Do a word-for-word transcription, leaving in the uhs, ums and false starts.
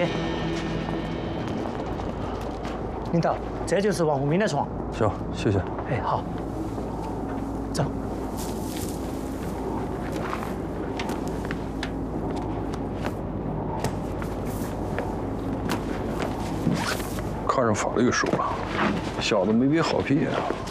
谢。领导，这就是王宏明的床。 行，谢谢。 哎，好，走。 看上法律书了，小子没憋好屁啊！